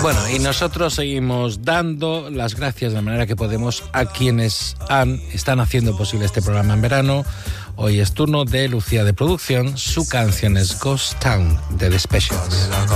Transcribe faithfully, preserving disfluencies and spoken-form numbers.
Bueno, y nosotros seguimos dando las gracias de la manera que podemos a quienes han, están haciendo posible este programa en verano. Hoy es turno de Lucía de Producción. Su canción es Ghost Town de The Specials.